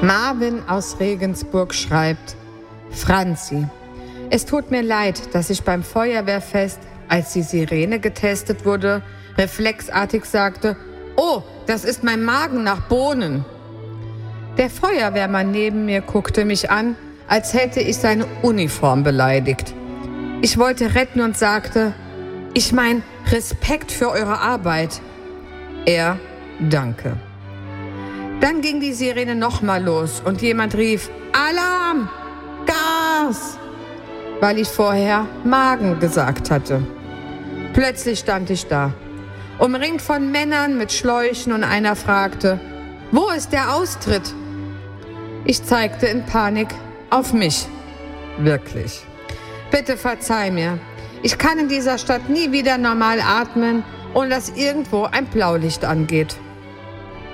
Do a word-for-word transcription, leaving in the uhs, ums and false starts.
Marvin aus Regensburg schreibt: Franzi, es tut mir leid, dass ich beim Feuerwehrfest, als die Sirene getestet wurde, reflexartig sagte: Oh, das ist mein Magen nach Bohnen. Der Feuerwehrmann neben mir guckte mich an, als hätte ich seine Uniform beleidigt. Ich wollte retten und sagte: Ich meine, Respekt für eure Arbeit. Er: Danke. Dann ging die Sirene nochmal los und jemand rief: Alarm! Gas! Weil ich vorher Magen gesagt hatte. Plötzlich stand ich da, umringt von Männern mit Schläuchen, und einer fragte: Wo ist der Austritt? Ich zeigte in Panik auf mich. Wirklich. Bitte verzeih mir. Ich kann in dieser Stadt nie wieder normal atmen, ohne dass irgendwo ein Blaulicht angeht.